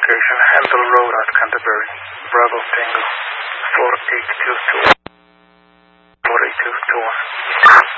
location, Handel Road at Canterbury. Bravo Tango 4822.